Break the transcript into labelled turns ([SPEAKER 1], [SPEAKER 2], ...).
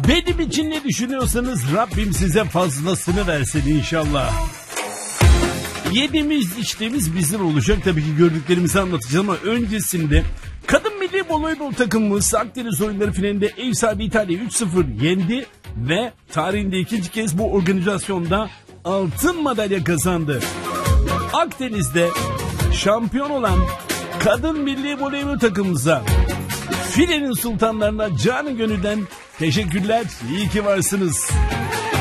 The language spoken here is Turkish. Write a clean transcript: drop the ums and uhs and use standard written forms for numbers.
[SPEAKER 1] Benim için ne düşünüyorsanız Rabbim size fazlasını versin inşallah. Yediğimiz içtiğimiz bizim olacak. Tabii ki gördüklerimizi anlatacağım ama öncesinde kadın milli voleybol takımımız Akdeniz oyunları finalinde ev sahibi İtalya 3-0 yendi ve tarihinde ikinci kez bu organizasyonda altın madalya kazandı. Akdeniz'de şampiyon olan kadın milli voleybol takımımıza, filenin sultanlarına canı gönülden teşekkürler. İyi ki varsınız.